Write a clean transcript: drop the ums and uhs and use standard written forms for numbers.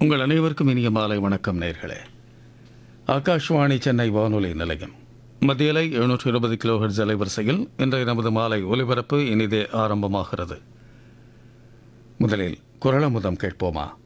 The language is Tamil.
உங்கள் அனைவருக்கும் இனிய மாலை வணக்கம் நேர்களே. ஆகாஷ்வாணி சென்னை வானொலி நிலையம் மத்தியலை 720 கிலோஹெர்ட்ஸ் அலைவரிசையில் இன்றைய நமது மாலை ஒலிபரப்பு இனிதே ஆரம்பமாகிறது. முதலில் குரலமுதம் கேட்போமா?